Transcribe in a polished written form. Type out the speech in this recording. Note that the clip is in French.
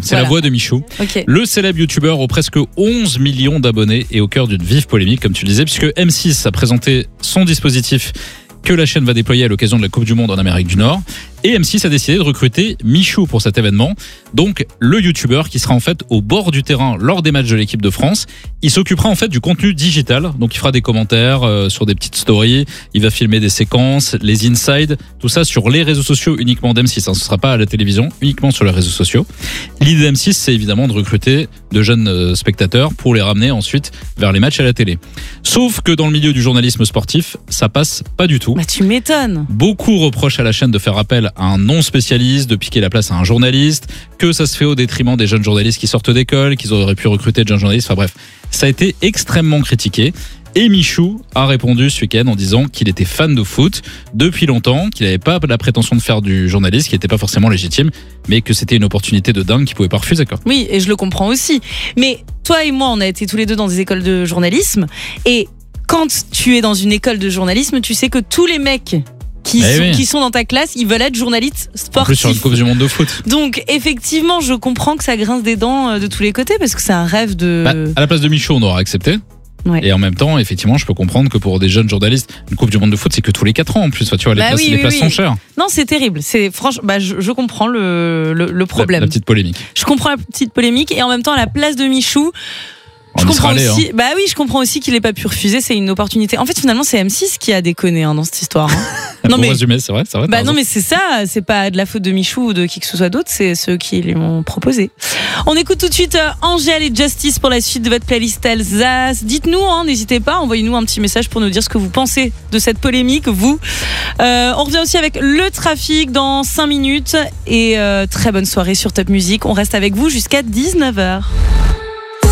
C'est la voix de Michou. Okay. Le célèbre youtubeur aux presque 11 millions d'abonnés est au cœur d'une vive polémique, comme tu le disais, puisque M6 a présenté son dispositif que la chaîne va déployer à l'occasion de la Coupe du Monde en Amérique du Nord. Et M6 a décidé de recruter Michou pour cet événement. Donc, le youtubeur qui sera en fait au bord du terrain lors des matchs de l'équipe de France. Il s'occupera en fait du contenu digital. Donc, il fera des commentaires sur des petites stories. Il va filmer des séquences, les insides, tout ça sur les réseaux sociaux uniquement d'M6. Ce ne sera pas à la télévision, uniquement sur les réseaux sociaux. L'idée d'M6, c'est évidemment de recruter de jeunes spectateurs pour les ramener ensuite vers les matchs à la télé. Sauf que dans le milieu du journalisme sportif, ça passe pas du tout. Bah, tu m'étonnes. Beaucoup reprochent à la chaîne de faire appel à un non-spécialiste, de piquer la place à un journaliste, que ça se fait au détriment des jeunes journalistes qui sortent d'école, qu'ils auraient pu recruter de jeunes journalistes. Enfin bref, ça a été extrêmement critiqué. Et Michou a répondu ce week-end en disant qu'il était fan de foot depuis longtemps, qu'il n'avait pas la prétention de faire du journalisme, qui n'était pas forcément légitime, mais que c'était une opportunité de dingue qu'il ne pouvait pas refuser, quoi. Oui, et je le comprends aussi. Mais toi et moi, on a été tous les deux dans des écoles de journalisme. Et quand tu es dans une école de journalisme, tu sais que tous les mecs qui sont dans ta classe, ils veulent être journalistes sportifs. En plus sur une Coupe du Monde de foot. Donc effectivement, je comprends que ça grince des dents de tous les côtés parce que c'est un rêve de... Bah, à la place de Michou, on aura accepté. Ouais. Et en même temps, effectivement, je peux comprendre que pour des jeunes journalistes, une Coupe du Monde de foot, c'est que tous les 4 ans en plus. Enfin, tu vois, les places sont chères. Non, c'est terrible. C'est franchement, je comprends le problème. La petite polémique. Je comprends la petite polémique et en même temps, à la place de Michou, je comprends aussi. Bah oui, je comprends aussi qu'il ait pas pu refuser. C'est une opportunité. En fait, finalement, c'est M6 qui a déconné dans cette histoire. Non mais résumer, c'est vrai. Bah non, mais c'est ça. C'est pas de la faute de Michou ou de qui que ce soit d'autre. C'est ceux qui lui ont proposé. On écoute tout de suite Angèle et Justice pour la suite de votre playlist Alsace. Dites-nous, n'hésitez pas, envoyez-nous un petit message pour nous dire ce que vous pensez de cette polémique. Vous. On revient aussi avec le trafic dans 5 minutes et très bonne soirée sur Top Music. On reste avec vous jusqu'à 19h.